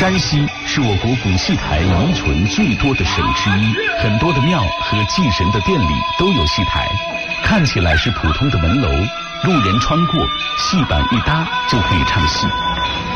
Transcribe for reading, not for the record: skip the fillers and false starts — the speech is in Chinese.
山西是我国古戏台遗存最多的省之一，很多的庙和祭神的殿里都有戏台，看起来是普通的门楼，路人穿过，戏板一搭就可以唱戏。